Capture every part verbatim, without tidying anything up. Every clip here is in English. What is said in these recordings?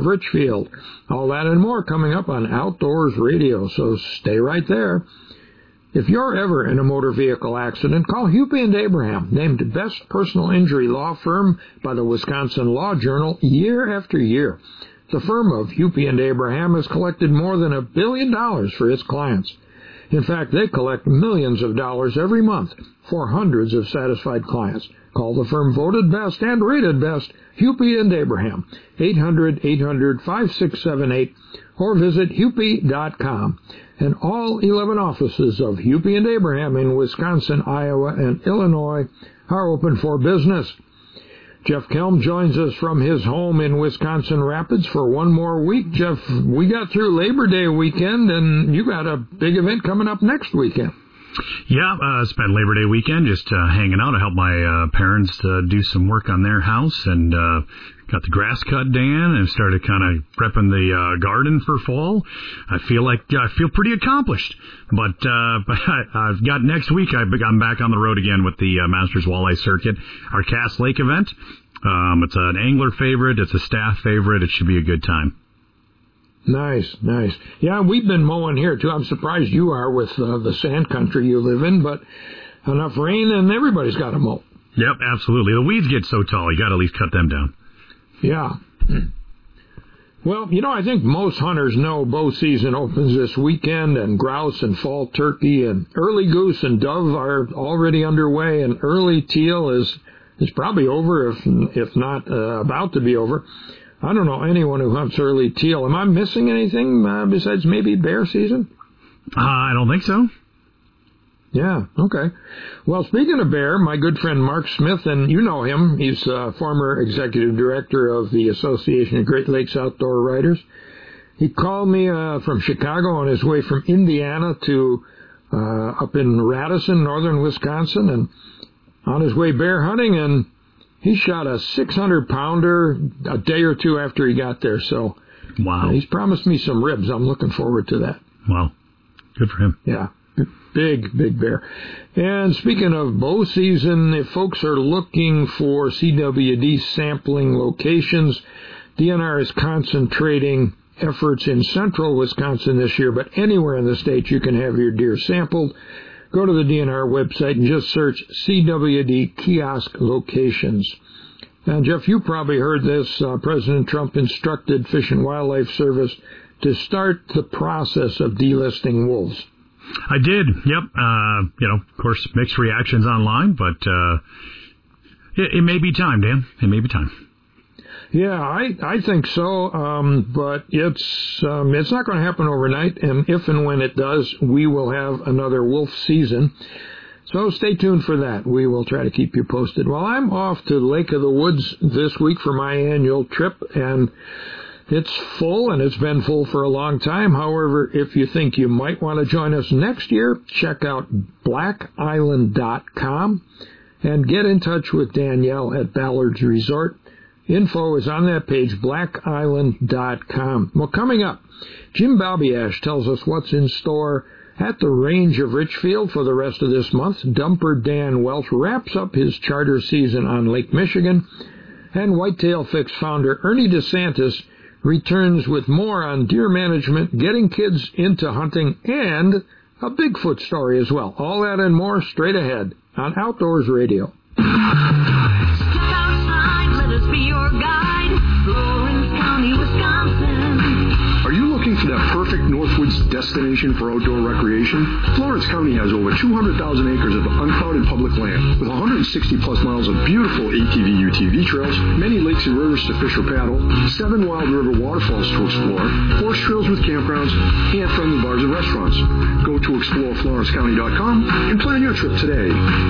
of Richfield. All that and more coming up on Outdoors Radio, so stay right there. If you're ever in a motor vehicle accident, call Hupy and Abraham, named Best Personal Injury Law Firm by the Wisconsin Law Journal year after year. The firm of Hupy and Abraham has collected more than a billion dollars for its clients. In fact, they collect millions of dollars every month for hundreds of satisfied clients. Call the firm voted best and rated best, Hupy and Abraham, eight hundred, eight hundred, five six seven eight, or visit hupy dot com. And all eleven offices of Hupy and Abraham in Wisconsin, Iowa, and Illinois are open for business. Jeff Kelm joins us from his home in Wisconsin Rapids for one more week. Jeff, we got through Labor Day weekend, and you got a big event coming up next weekend. Yeah, uh, spent Labor Day weekend just uh, hanging out. I helped my uh, parents uh, do some work on their house, and uh, got the grass cut, Dan, and started kind of prepping the uh, garden for fall. I feel like I feel pretty accomplished. But uh, I've got next week. I'm back on the road again with the uh, Masters Walleye Circuit, our Cass Lake event. Um, it's an angler favorite. It's a staff favorite. It should be a good time. Nice, nice. Yeah, we've been mowing here, too. I'm surprised you are with uh, the sand country you live in, but enough rain and everybody's got to mow. Yep, absolutely. The weeds get so tall, you got to at least cut them down. Yeah. Well, you know, I think most hunters know bow season opens this weekend, and grouse and fall turkey and early goose and dove are already underway, and early teal is is probably over, if if not uh, about to be over. I don't know anyone who hunts early teal. Am I missing anything uh, besides maybe bear season? Uh, I don't think so. Yeah, okay. Well, speaking of bear, my good friend Mark Smith, and you know him, he's uh, former executive director of the Association of Great Lakes Outdoor Writers. He called me uh, from Chicago on his way from Indiana to uh, up in Radisson, northern Wisconsin, and on his way bear hunting, and he shot a six hundred pounder a day or two after he got there. So wow. Uh, he's promised me some ribs. I'm looking forward to that. Wow. Good for him. Yeah. Big, big bear. And speaking of bow season, if folks are looking for C W D sampling locations, D N R is concentrating efforts in central Wisconsin this year, but anywhere in the state you can have your deer sampled. Go to the D N R website and just search C W D kiosk locations. Now, Jeff, you probably heard this. Uh, President Trump instructed Fish and Wildlife Service to start the process of delisting wolves. I did, yep. Uh, you know, of course, mixed reactions online, but uh, it, it may be time, Dan. It may be time. Yeah, I I think so, um, but it's um, it's not going to happen overnight, and if and when it does, we will have another wolf season. So stay tuned for that. We will try to keep you posted. Well, I'm off to Lake of the Woods this week for my annual trip, and it's full, and it's been full for a long time. However, if you think you might want to join us next year, check out black island dot com and get in touch with Danielle at Ballard's Resort. Info is on that page, black island dot com. Well, coming up, Jim Balbiash tells us what's in store at the Range of Richfield for the rest of this month. Dumper Dan Welch wraps up his charter season on Lake Michigan. And Whitetail Fix founder Ernie DeSantis returns with more on deer management, getting kids into hunting, and a Bigfoot story as well. All that and more straight ahead on Outdoors Radio. Step outside, let us be your guide. Florence County, Wisconsin. Are you looking for that perfect Northwoods destination for outdoor recreation? Florence County has over two hundred thousand acres of uncrowded public land with one hundred sixty plus miles of beautiful A T V U T V trails, many lakes and rivers to fish or paddle, seven wild river waterfalls to explore, horse trails with campgrounds, and friendly bars and restaurants. Go to explore florence county dot com and plan your trip today.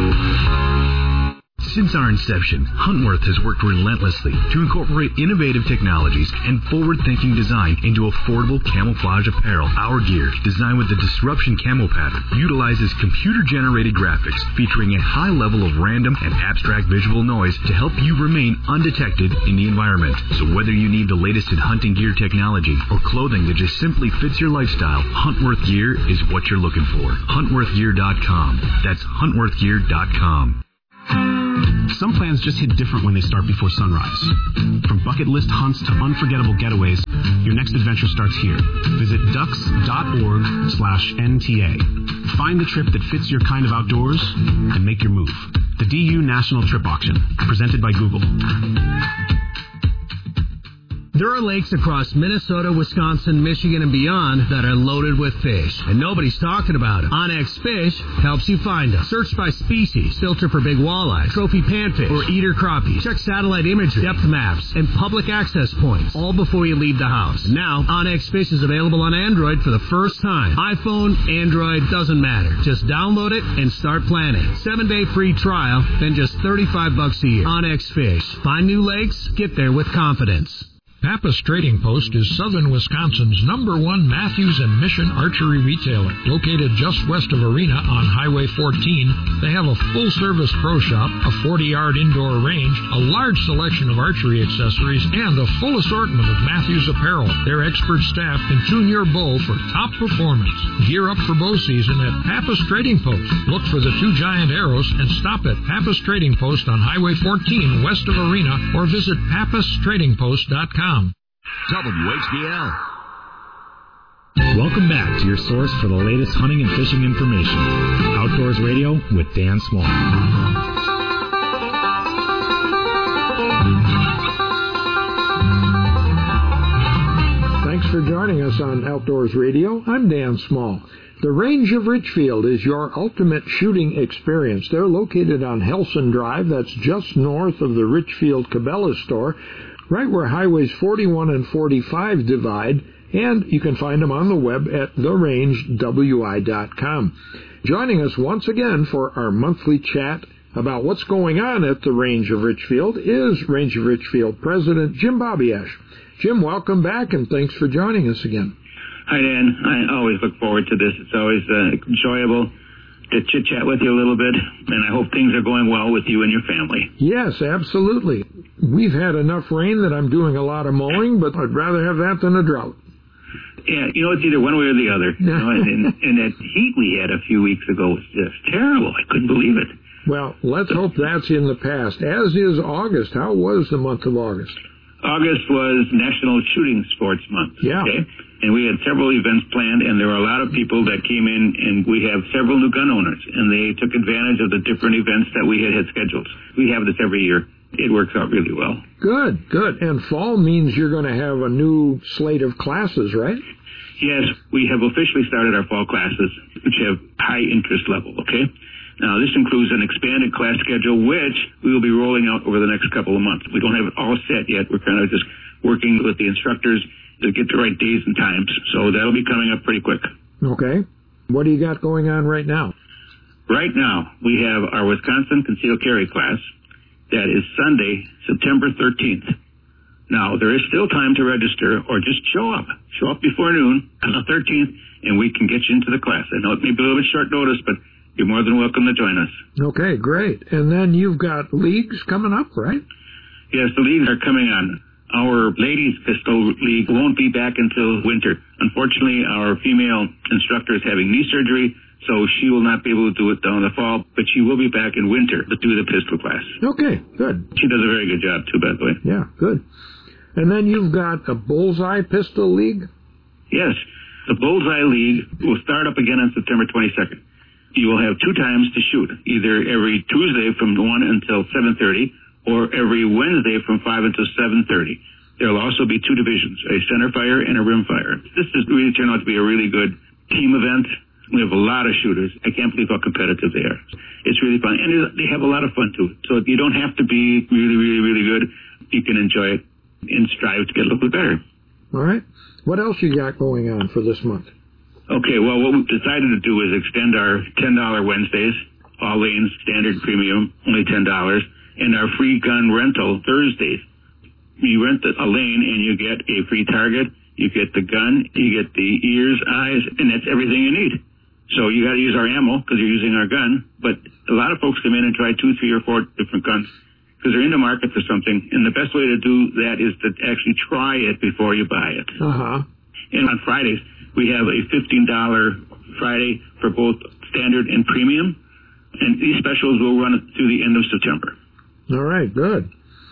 Since our inception, Huntworth has worked relentlessly to incorporate innovative technologies and forward-thinking design into affordable camouflage apparel. Our gear, designed with the Disruption Camo pattern, utilizes computer-generated graphics featuring a high level of random and abstract visual noise to help you remain undetected in the environment. So whether you need the latest in hunting gear technology or clothing that just simply fits your lifestyle, Huntworth Gear is what you're looking for. Huntworth gear dot com. That's Huntworth gear dot com. Some plans just hit different when they start before sunrise. From bucket list hunts to unforgettable getaways, your next adventure starts here. Visit ducks.org slash NTA. Find the trip that fits your kind of outdoors and make your move. The D U National Trip Auction, presented by Google. There are lakes across Minnesota, Wisconsin, Michigan, and beyond that are loaded with fish, and nobody's talking about it. Onyx Fish helps you find them. Search by species, filter for big walleye, trophy panfish, or eater crappies. Check satellite imagery, depth maps, and public access points, all before you leave the house. Now, Onyx Fish is available on Android for the first time. iPhone, Android, doesn't matter. Just download it and start planning. Seven-day free trial, then just thirty-five bucks a year. Onyx Fish. Find new lakes, get there with confidence. Pappas Trading Post is southern Wisconsin's number one Matthews and Mission archery retailer. Located just west of Arena on Highway fourteen, they have a full-service pro shop, a forty-yard indoor range, a large selection of archery accessories, and a full assortment of Matthews apparel. Their expert staff can tune your bow for top performance. Gear up for bow season at Pappas Trading Post. Look for the two giant arrows and stop at Pappas Trading Post on Highway fourteen west of Arena or visit pappas trading post dot com. W H B L. Welcome back to your source for the latest hunting and fishing information. Outdoors Radio with Dan Small. Thanks for joining us on Outdoors Radio. I'm Dan Small. The Range of Richfield is your ultimate shooting experience. They're located on Helson Drive. That's just north of the Richfield Cabela store, right where highways forty-one and forty-five divide, and you can find them on the web at the range w i dot com. Joining us once again for our monthly chat about what's going on at the Range of Richfield is Range of Richfield President Jim Babiesh. Jim, welcome back, and thanks for joining us again. Hi, Dan. I always look forward to this. It's always uh, enjoyable to chit-chat with you a little bit, and I hope things are going well with you and your family. Yes, absolutely. We've had enough rain that I'm doing a lot of mowing, but I'd rather have that than a drought. Yeah, you know, it's either one way or the other. You know, and, and, and that heat we had a few weeks ago was just terrible. I couldn't believe it. Well, let's hope that's in the past, as is August. How was the month of August? August was National Shooting Sports Month. Yeah. Okay? And we had several events planned, and there were a lot of people that came in, and we have several new gun owners, and they took advantage of the different events that we had had scheduled. We have this every year. It works out really well. Good, good. And fall means you're going to have a new slate of classes, right? Yes, we have officially started our fall classes, which have high interest level, okay? Now, this includes an expanded class schedule, which we will be rolling out over the next couple of months. We don't have it all set yet. We're kind of just working with the instructors to get the right days and times. So that'll be coming up pretty quick. Okay. What do you got going on right now? Right now, we have our Wisconsin Concealed Carry class. That is Sunday, September thirteenth. Now, there is still time to register, or just show up. Show up before noon on the thirteenth, and we can get you into the class. I know it may be a little bit short notice, but you're more than welcome to join us. Okay, great. And then you've got leagues coming up, right? Yes, the leagues are coming on. Our ladies pistol league won't be back until winter. Unfortunately, our female instructor is having knee surgery, so she will not be able to do it down the fall, but she will be back in winter to do the pistol class. Okay, good. She does a very good job, too, by the way. Yeah, good. And then you've got a Bullseye Pistol League? Yes. The Bullseye League will start up again on September twenty-second. You will have two times to shoot, either every Tuesday from one until seven thirty or every Wednesday from five until seven thirty. There will also be two divisions, a center fire and a rim fire. This has really turned out to be a really good team event. We have a lot of shooters. I can't believe how competitive they are. It's really fun. And they have a lot of fun, too. So you don't have to be really, really, really good. You can enjoy it and strive to get a little bit better. All right. What else you got going on for this month? Okay, well, what we've decided to do is extend our ten dollar Wednesdays, all lanes, standard premium, only ten dollars, and our free gun rental Thursdays. You rent a lane and you get a free target, you get the gun, you get the ears, eyes, and that's everything you need. So you got to use our ammo because you're using our gun, but a lot of folks come in and try two, three, or four different guns because they're in the market for something, and the best way to do that is to actually try it before you buy it. Uh-huh. And on Fridays, we have a fifteen dollar Friday for both standard and premium. And these specials will run through the end of September. All right, good.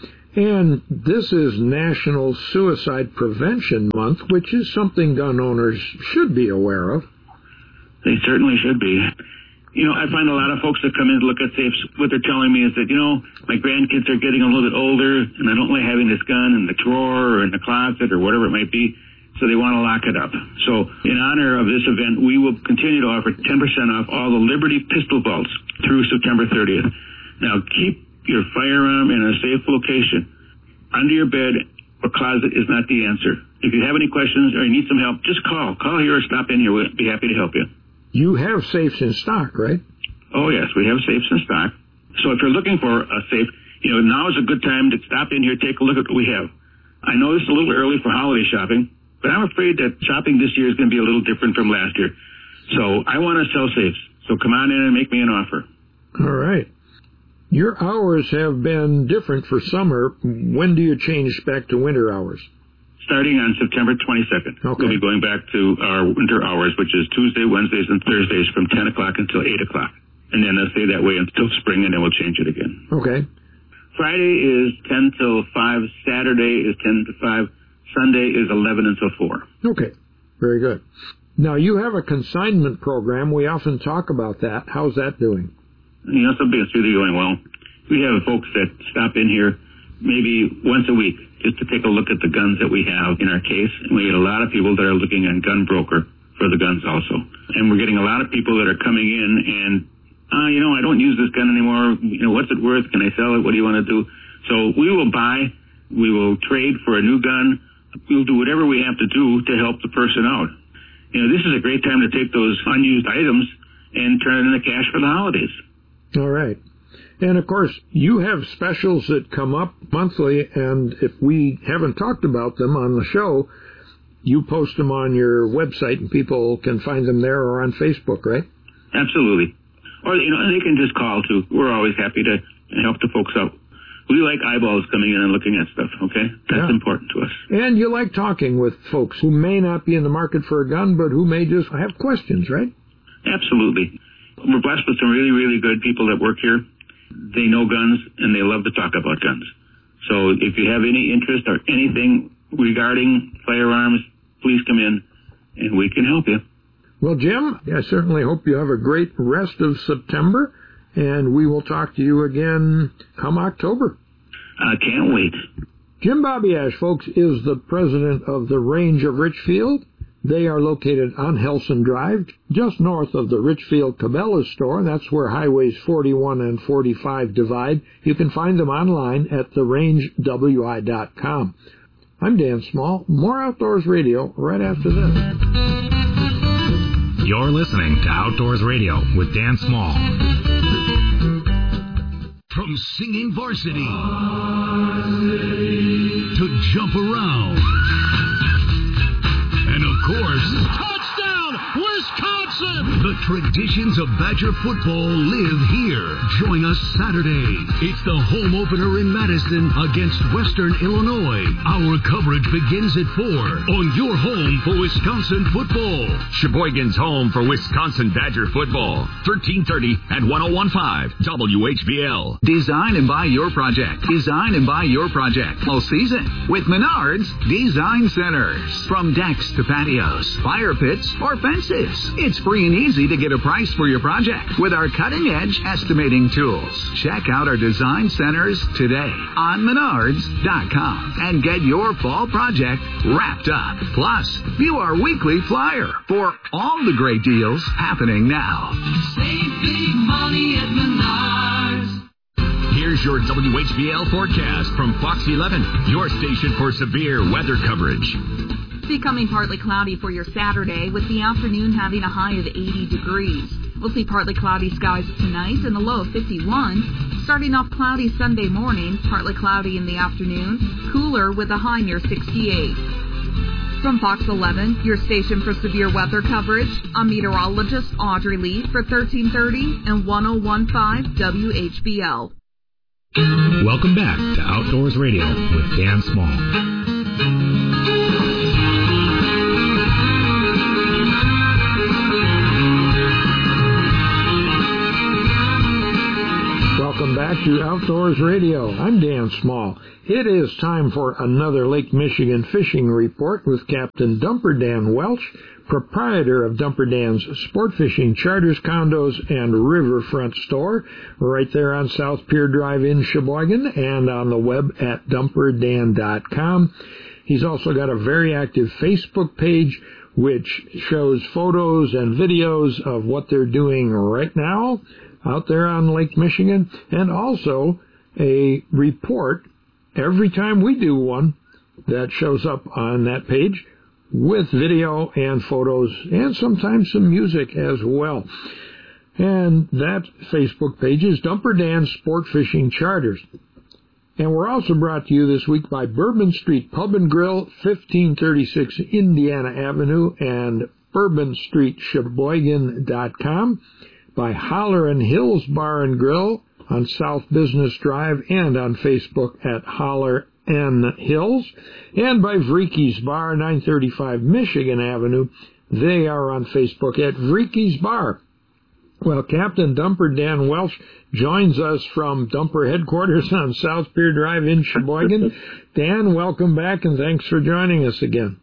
And this is National Suicide Prevention Month, which is something gun owners should be aware of. They certainly should be. You know, I find a lot of folks that come in to look at safes, what they're telling me is that, you know, my grandkids are getting a little bit older, and I don't like having this gun in the drawer or in the closet or whatever it might be, so they want to lock it up. So in honor of this event, we will continue to offer ten percent off all the Liberty pistol vaults through September thirtieth. Now, keep your firearm in a safe location. Under your bed or closet is not the answer. If you have any questions or you need some help, just call. Call here or stop in here. We'll be happy to help you. You have safes in stock, right? Oh, yes, we have safes in stock. So if you're looking for a safe, you know, now is a good time to stop in here, take a look at what we have. I know this is a little early for holiday shopping, but I'm afraid that shopping this year is going to be a little different from last year. So I want to sell safes. So come on in and make me an offer. All right. Your hours have been different for summer. When do you change back to winter hours? Starting on September twenty-second. Okay. We'll be going back to our winter hours, which is Tuesday, Wednesdays, and Thursdays from ten o'clock until eight o'clock. And then it'll stay that way until spring, and then we'll change it again. Okay. Friday is ten till five. Saturday is ten to five. Sunday is eleven until four. Okay. Very good. Now, you have a consignment program. We often talk about that. How's that doing? You know, something that's really going well. We have folks that stop in here maybe once a week just to take a look at the guns that we have in our case. And we get a lot of people that are looking on Gun Broker for the guns also. And we're getting a lot of people that are coming in and, uh, you know, I don't use this gun anymore. You know, what's it worth? Can I sell it? What do you want to do? So we will buy. We will trade for a new gun. We'll do whatever we have to do to help the person out. You know, this is a great time to take those unused items and turn it into cash for the holidays. All right. And, of course, you have specials that come up monthly, and if we haven't talked about them on the show, you post them on your website, and people can find them there or on Facebook, right? Absolutely. Or, you know, they can just call, too. We're always happy to help the folks out. We like eyeballs coming in and looking at stuff, okay? That's yeah. important to us. And you like talking with folks who may not be in the market for a gun, but who may just have questions, right? Absolutely. We're blessed with some really, really good people that work here. They know guns, and they love to talk about guns. So if you have any interest or anything regarding firearms, please come in, and we can help you. Well, Jim, I certainly hope you have a great rest of September, and we will talk to you again come October. I can't wait. Jim Babiasz, folks, is the president of the Range of Richfield. They are located on Helson Drive, just north of the Richfield Cabela's store. That's where highways forty-one and forty-five divide. You can find them online at the range w i dot com. I'm Dan Small. More Outdoors Radio right after this. You're listening to Outdoors Radio with Dan Small. From singing varsity, varsity to jump around. And of course, touchdown, Wisconsin! The traditions of Badger football live here. Join us Saturday. It's the home opener in Madison against Western Illinois. Our coverage begins at four on your home for Wisconsin football. Sheboygan's home for Wisconsin Badger football. thirteen thirty and ten fifteen W H B L. Design and buy your project. Design and buy your project all season with Menards Design Centers. From decks to patios, fire pits, or fences. It's free and easy to get a price for your project with our cutting-edge estimating tools. Check out our design centers today on menards dot com and get your fall project wrapped up. Plus, view our weekly flyer for all the great deals happening now. Save big money at Menards. Here's your W H B L forecast from Fox eleven, your station for severe weather coverage. Becoming partly cloudy for your Saturday, with the afternoon having a high of eighty degrees. We'll see partly cloudy skies tonight and a low of fifty-one. Starting off cloudy Sunday morning, partly cloudy in the afternoon, cooler with a high near sixty-eight. From Fox eleven, your station for severe weather coverage, I'm meteorologist Audrey Lee for thirteen thirty and ten fifteen W H B L. Welcome back to Outdoors Radio with Dan Small. to Outdoors Radio. I'm Dan Small. It is time for another Lake Michigan fishing report with Captain Dumper Dan Welch, proprietor of Dumper Dan's Sport Fishing Charters, Condos, and Riverfront Store, right there on South Pier Drive in Sheboygan, and on the web at dumper dan dot com. He's also got a very active Facebook page, which shows photos and videos of what they're doing right now out there on Lake Michigan, and also a report every time we do one that shows up on that page with video and photos and sometimes some music as well. And that Facebook page is Dumper Dan Sport Fishing Charters. And we're also brought to you this week by Bourbon Street Pub and Grill, fifteen thirty-six Indiana Avenue, and bourbon street sheboygan dot com, by Holler and Hills Bar and Grill on South Business Drive and on Facebook at Holler and Hills, and by Vreeke's Bar, nine thirty-five Michigan Avenue. They are on Facebook at Vreeke's Bar. Well, Captain Dumper Dan Welch joins us from Dumper headquarters on South Pier Drive in Sheboygan. Dan, welcome back, and thanks for joining us again.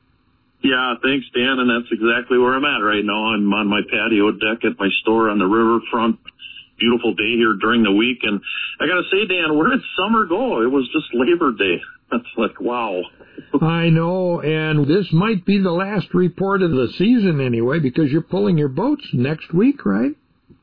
Yeah, thanks, Dan, and that's exactly where I'm at right now. I'm on my patio deck at my store on the riverfront. Beautiful day here during the week, and I got to say, Dan, where did summer go? It was just Labor Day. That's like, wow. I know, and this might be the last report of the season anyway, because you're pulling your boats next week, right?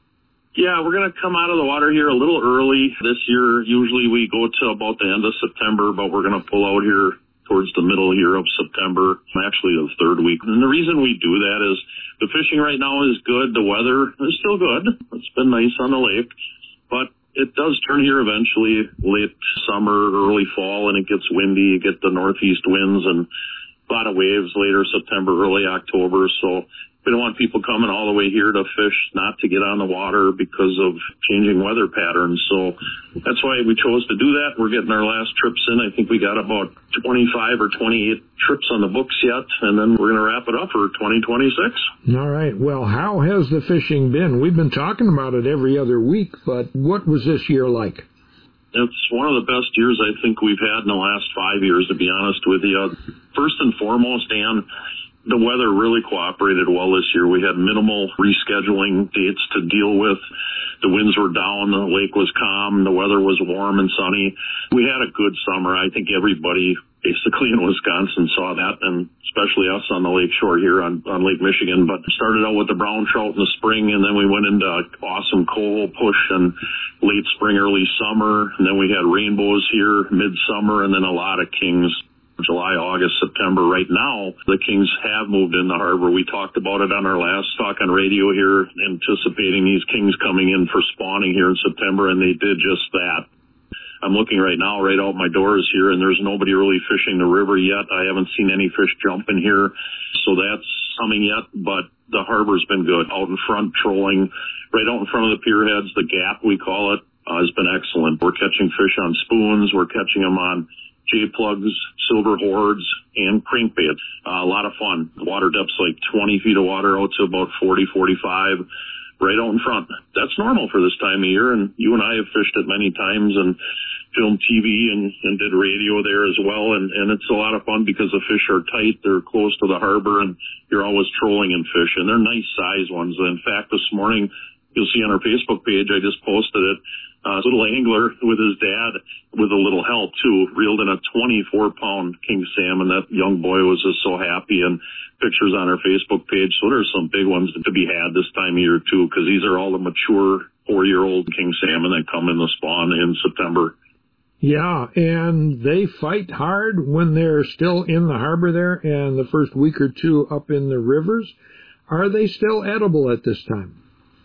Yeah, we're going to come out of the water here a little early this year. Usually we go to about the end of September, but we're going to pull out here towards the middle here of September, actually the third week. And the reason we do that is the fishing right now is good. The weather is still good. It's been nice on the lake, but it does turn here eventually late summer, early fall, and it gets windy. You get the northeast winds and a lot of waves later September, early October. So we don't want people coming all the way here to fish, not to get on the water because of changing weather patterns. So that's why we chose to do that. We're getting our last trips in. I think we got about twenty-five or twenty-eight trips on the books yet, and then we're going to wrap it up for twenty twenty-six. All right. Well, how has the fishing been? We've been talking about it every other week, but what was this year like? It's one of the best years I think we've had in the last five years, to be honest with you. First and foremost, Dan, the weather really cooperated well this year. We had minimal rescheduling dates to deal with. The winds were down, the lake was calm, the weather was warm and sunny. We had a good summer. I think everybody basically in Wisconsin saw that, and especially us on the lake shore here on, on Lake Michigan. But started out with the brown trout in the spring, and then we went into awesome coho push and late spring, early summer. And then we had rainbows here midsummer, and then a lot of kings. July, August, September. Right now, the kings have moved in the harbor. We talked about it on our last talk on radio here, anticipating these kings coming in for spawning here in September, and they did just that. I'm looking right now, right out my doors here, and there's nobody really fishing the river yet. I haven't seen any fish jump in here, so that's coming yet, but the harbor's been good. Out in front, trolling, right out in front of the pier heads, the gap, we call it, uh, has been excellent. We're catching fish on spoons. We're catching them on J-plugs, silver hordes, and crankbait. Uh, a lot of fun. The water depth's like twenty feet of water out to about forty, forty-five, right out in front. That's normal for this time of year, and you and I have fished it many times and filmed T V and, and did radio there as well, and, and it's a lot of fun because the fish are tight, they're close to the harbor, and you're always trolling in fish, and they're nice size ones. In fact, this morning, you'll see on our Facebook page, I just posted it, a uh, little angler with his dad with a little help too, reeled in a twenty-four pound king salmon. That young boy was just so happy, and pictures on our Facebook page. So there's some big ones to be had this time of year too, because these are all the mature four year old king salmon that come in the spawn in September. Yeah, and they fight hard when they're still in the harbor there and the first week or two up in the rivers. Are they still edible at this time?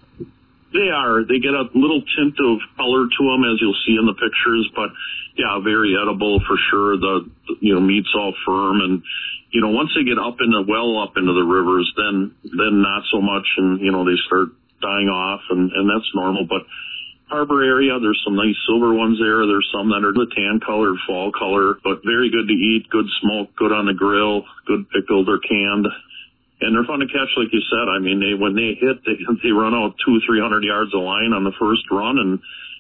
They are. They get a little tint of color to them, as you'll see in the pictures, but yeah, very edible for sure. The, you know, meat's all firm, and, you know, once they get up in the, well up into the rivers, then, then not so much, and, you know, they start dying off, and, and that's normal, but harbor area, there's some nice silver ones there. There's some that are the tan colored, fall color, but very good to eat, good smoke, good on the grill, good pickled or canned. And they're fun to catch, like you said. I mean, they when they hit, they, they run out two, three hundred yards of line on the first run, and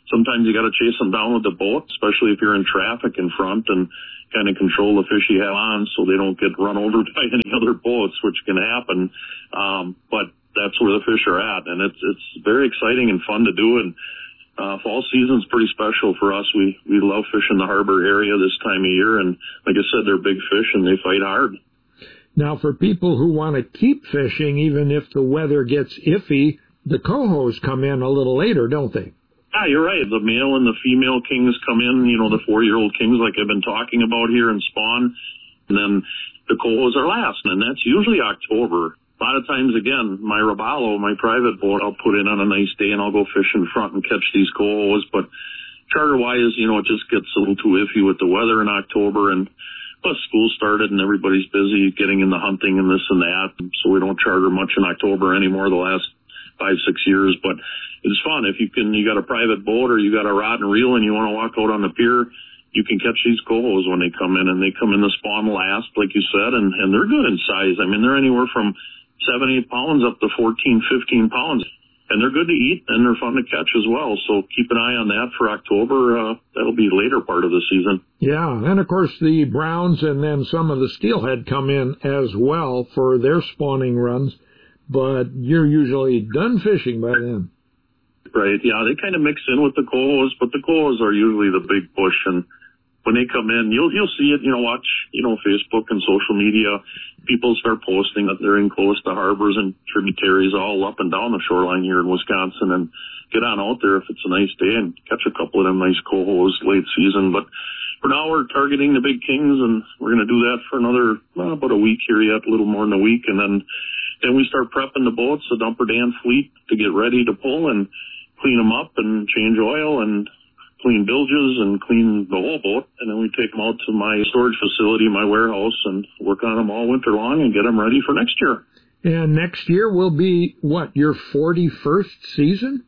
sometimes you got to chase them down with the boat, especially if you're in traffic in front, and kind of control the fish you have on so they don't get run over by any other boats, which can happen. Um, but that's where the fish are at, and it's it's very exciting and fun to do. And uh, fall season's pretty special for us. We we love fishing the harbor area this time of year, and like I said, they're big fish and they fight hard. Now, for people who want to keep fishing, even if the weather gets iffy, the cohos come in a little later, don't they? Yeah, you're right. The male and the female kings come in, you know, the four-year-old kings like I've been talking about here and spawn, and then the cohos are last, and that's usually October. A lot of times, again, my Robalo, my private boat, I'll put in on a nice day and I'll go fish in front and catch these cohos, but charter-wise, you know, it just gets a little too iffy with the weather in October, and plus school started and everybody's busy getting in the hunting and this and that, so we don't charter much in October anymore the last five, six years, but it's fun. If you can, you got a private boat or you got a rod and reel and you want to walk out on the pier, you can catch these cohos when they come in, and they come in the spawn last, like you said, and, and they're good in size. I mean, they're anywhere from seven, eight pounds up to fourteen, fifteen pounds. And they're good to eat, and they're fun to catch as well. So keep an eye on that for October. Uh, that'll be later part of the season. Yeah, and of course the browns and then some of the steelhead come in as well for their spawning runs. But you're usually done fishing by then. Right, yeah, they kind of mix in with the cohos, but the cohos are usually the big push. And when they come in, you'll you'll see it, you know, watch, you know, Facebook and social media. People start posting that they're in close to harbors and tributaries all up and down the shoreline here in Wisconsin, and get on out there if it's a nice day and catch a couple of them nice cohos late season. But for now, we're targeting the big kings, and we're going to do that for another, well, about a week here yet, a little more than a week. And then, then we start prepping the boats, the Dumper Dan fleet, to get ready to pull and clean them up and change oil and clean bilges and clean the whole boat, and then we take them out to my storage facility, my warehouse, and work on them all winter long and get them ready for next year. And next year will be, what, your forty-first season?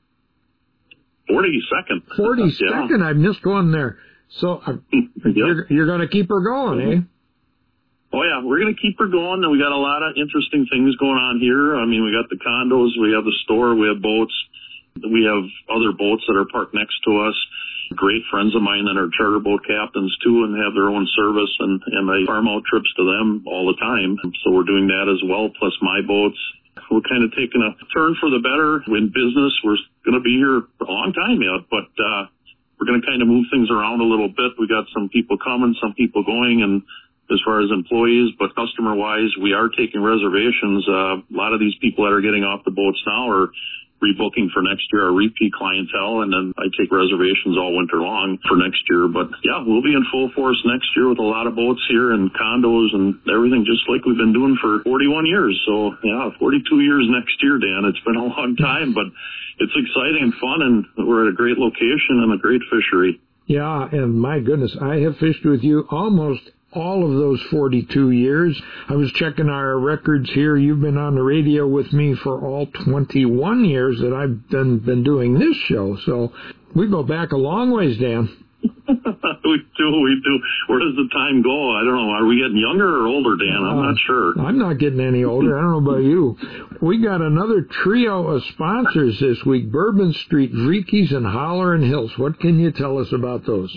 forty-second. forty-second, yeah. I missed one there. So uh, yep. you're, you're going to keep her going, mm-hmm. eh? Oh, yeah, we're going to keep her going, and we got a lot of interesting things going on here. I mean, we got the condos, we have the store, we have boats, we have other boats that are parked next to us. Great friends of mine that are charter boat captains too and have their own service, and, and I farm out trips to them all the time. So we're doing that as well, plus my boats. We're kind of taking a turn for the better in business. We're going to be here for a long time yet, but uh, we're going to kind of move things around a little bit. We got some people coming, some people going, and as far as employees, but customer-wise, we are taking reservations. Uh, a lot of these people that are getting off the boats now are rebooking for next year, our repeat clientele, and then I take reservations all winter long for next year. But yeah, we'll be in full force next year with a lot of boats here and condos and everything, just like we've been doing for forty-one years. So yeah, forty-two years next year, Dan. It's been a long time, but it's exciting and fun, and we're at a great location and a great fishery. Yeah, and my goodness, I have fished with you almost all of those forty-two years. I was checking our records here. You've been on the radio with me for all twenty-one years that I've been, been doing this show. So we go back a long ways, Dan. we do, we do. Where does the time go? I don't know. Are we getting younger or older, Dan? I'm uh, not sure. I'm not getting any older. I don't know about you. We got another trio of sponsors this week, Bourbon Street, Vreeke's, and Holler and Hills. What can you tell us about those?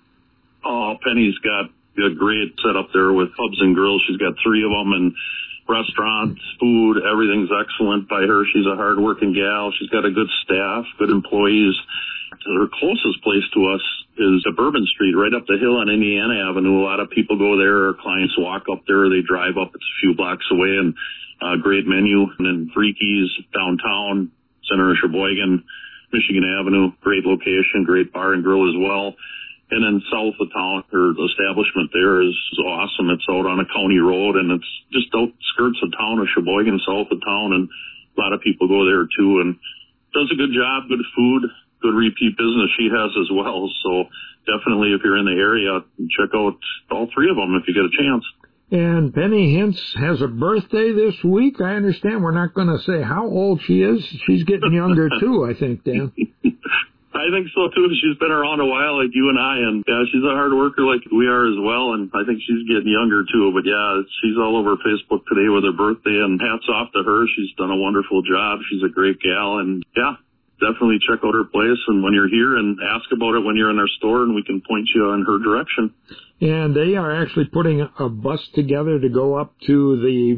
Oh, Penny's got a great setup there with pubs and grills. She's got three of them, and restaurants, food, everything's excellent by her. She's a hard-working gal. She's got a good staff, good employees. Her closest place to us is at Bourbon Street, right up the hill on Indiana Avenue. A lot of people go there. Our clients walk up there. They drive up. It's a few blocks away, and uh, great menu. And then Vreeke's downtown, center of Sheboygan, Michigan Avenue, great location, great bar and grill as well. And then south of town, her establishment there is, is awesome. It's out on a county road, and it's just outskirts of town of Sheboygan, south of town, and a lot of people go there too. And does a good job, good food, good repeat business she has as well. So definitely, if you're in the area, check out all three of them if you get a chance. And Penny Hintz has a birthday this week. I understand we're not going to say how old she is. She's getting younger too, I think, Dan. I think so too. She's been around a while like you and I, and yeah, she's a hard worker like we are as well, and I think she's getting younger too. But yeah, she's all over Facebook today with her birthday, and hats off to her. She's done a wonderful job. She's a great gal, and yeah, definitely check out her place, and when you're here, and ask about it when you're in our store, and we can point you in her direction. And they are actually putting a bus together to go up to the